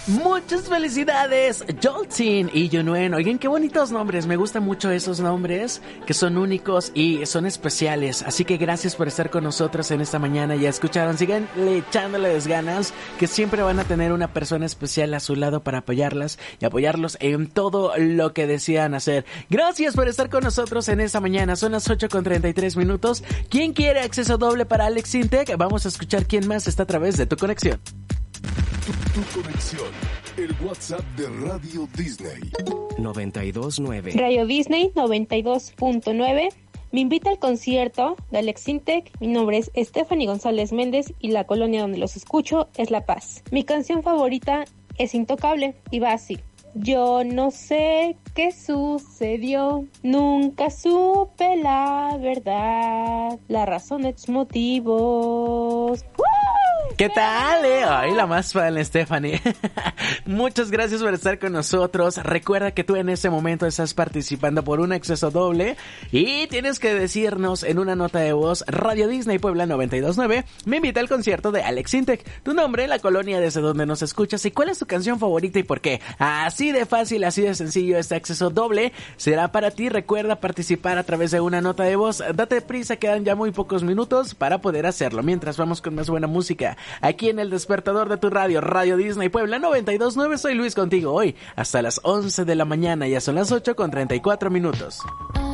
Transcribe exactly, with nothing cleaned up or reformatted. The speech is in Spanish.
Muchas felicidades, Joltin y Yunuen. Oigan, qué bonitos nombres. Me gustan mucho esos nombres que son únicos y son especiales. Así que gracias por estar con nosotros en esta mañana. Ya escucharon, sigan echándoles ganas, que siempre van a tener una persona especial a su lado para apoyarlas y apoyarlos en todo lo que desean hacer. Gracias por estar con nosotros en esta mañana. Son las ocho con treinta y tres minutos. ¿Quién quiere acceso doble para Alex Intec? Vamos a escuchar quién más está a través de tu conexión. Tu, tu conexión, el WhatsApp de Radio Disney. noventa y dos punto nueve. Radio Disney noventa y dos punto nueve. Me invita al concierto de Alex Intec. Mi nombre es Stephanie González Méndez y la colonia donde los escucho es La Paz. Mi canción favorita es Intocable y va así. Yo no sé qué sucedió, nunca supe la verdad, las razones, motivos. ¡Woo! ¿Qué tal, eh? Ay, la más fan, Stephanie. Muchas gracias por estar con nosotros. Recuerda que tú en este momento estás participando por un acceso doble y tienes que decirnos en una nota de voz: Radio Disney Puebla noventa y dos punto nueve me invita al concierto de Alex Intec. Tu nombre, la colonia desde donde nos escuchas y cuál es tu canción favorita y por qué. Así de fácil, así de sencillo, este acceso doble será para ti. Recuerda participar a través de una nota de voz. Date prisa, quedan ya muy pocos minutos para poder hacerlo. Mientras vamos con más buena música aquí en el despertador de tu radio, Radio Disney Puebla noventa y dos punto nueve. Soy Luis contigo hoy hasta las once de la mañana. Ya son las ocho con treinta y cuatro minutos.